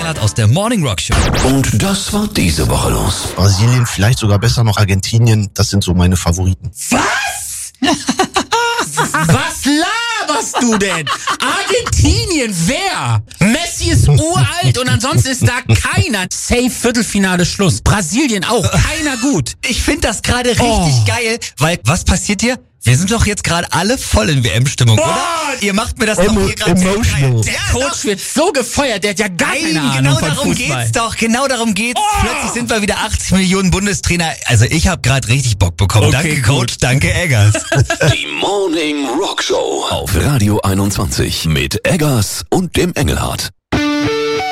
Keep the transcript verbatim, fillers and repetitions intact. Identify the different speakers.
Speaker 1: Engelhardt aus der Morning Rock Show.
Speaker 2: Und das war diese Woche los.
Speaker 3: Brasilien, vielleicht sogar besser noch Argentinien. Das sind so meine Favoriten.
Speaker 4: Was? Was laberst du denn? Argentinien, wer? Messi ist uralt und ansonsten ist da keiner. Safe Viertelfinale Schluss. Brasilien auch, keiner gut.
Speaker 1: Ich finde das gerade richtig
Speaker 4: Oh.
Speaker 1: geil, weil was passiert hier? Wir sind doch jetzt gerade alle voll in W M-Stimmung, oder? Ihr macht mir das doch
Speaker 3: Emo-
Speaker 1: hier gerade sehr
Speaker 3: emotional.
Speaker 1: geil.
Speaker 4: Der
Speaker 1: Ja,
Speaker 4: Coach wird so gefeuert, der hat ja gar keine
Speaker 1: Nein,
Speaker 4: Ahnung
Speaker 1: genau
Speaker 4: von
Speaker 1: darum
Speaker 4: Fußball.
Speaker 1: geht's doch. Genau darum geht's.
Speaker 4: Oh.
Speaker 1: Plötzlich sind wir wieder achtzig Millionen Bundestrainer. Also ich habe gerade richtig Bock bekommen.
Speaker 4: Okay,
Speaker 1: danke
Speaker 4: gut.
Speaker 1: Coach, danke Eggers.
Speaker 2: Die Morning Rock Show auf Radio einundzwanzig mit Eggers und dem Engelhardt.